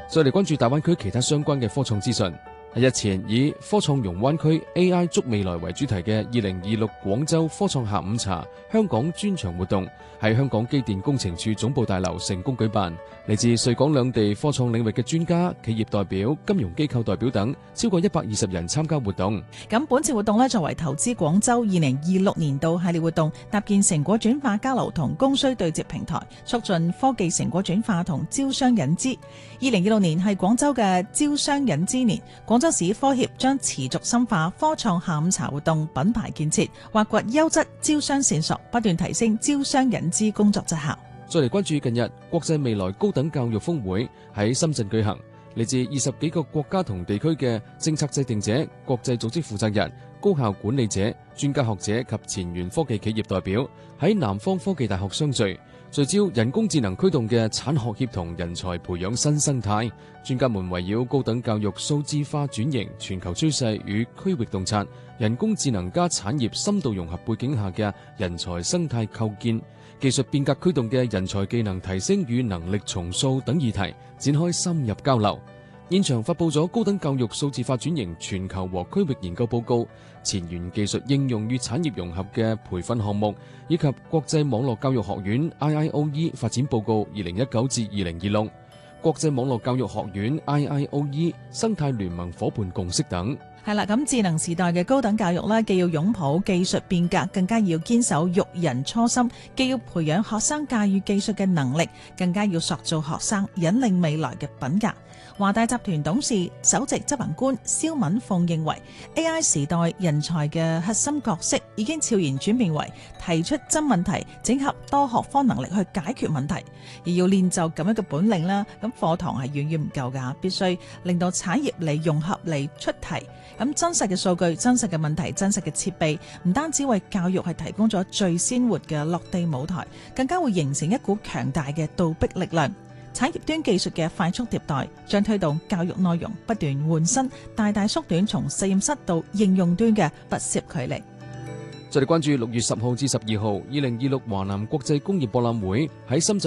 再嚟關注大灣區其他相關嘅科創資訊。日前以科創融灣區 AI 築未來為主題嘅2026廣州科創下午茶香港專場活動喺香港機電工程署總部大樓成功舉辦，嚟自穗港兩地科創領域嘅專家、企業代表、金融機構代表等超過120人參加活動。 咁本次活動呢，作為投資廣州2026年度系列活動，搭建成果轉化交流同供需對接平台，促進科技成果轉化同招商引資。2026年係廣州嘅招商引資年，廣州市科協將持續深化科創下午茶活動品牌建設，挖掘優質招商線索，不斷提升招商引資工作績效。 再嚟關注近日國際未來高等教育峰會喺深圳舉行，嚟自20幾個國家同地區嘅政策制定者、國際組織負責人、高校管理者、專家學者及前沿科技企業代表喺南方科技大學相聚，聚焦人工智能驅動嘅產學協同人才培養新生態。專家們圍繞高等教育數字化轉型、全球趨勢與區域洞察、人工智能加產業深度融合背景下嘅人才生態構建、技術變革驅動嘅人才技能提升與能力重塑等議題展開深入交流。現場發布咗《高等教育數字化轉型全球和區域研究報告》、前沿技術應用與產業融合嘅培訓項目，以及國際網絡教育學院 IIoE 發展報告2019至2026、國際網絡教育學院 IIoE 生態聯盟夥伴共識等。 係啦，咁智能時代嘅高等教育呢，既要擁抱技術變革，更加要堅守育人初心，既要培養學生駕馭技術嘅能力，更加要塑造學生引領未來嘅品格。華大集團董事、首席執行官蕭敏鳳認為 AI 時代人才嘅核心角色已經悄然轉變為提出真問題，整合多學科能力去解決問題。而要練就咁樣嘅本領啦，咁課堂係遠遠唔夠㗎，必須令到產業嚟融合嚟出題。咁真實嘅數據、真實嘅問題、真實嘅設備，唔單止為教育係提供咗最鮮活嘅落地舞台，更加會形成一股強大嘅倒逼力量。產業端技術嘅快速迭代，將推動教育內容不斷換新，大大縮短從實驗室到應用端嘅不攝距離。 再嚟關注6月10號至12號，2026華南國際工業博覽會喺深圳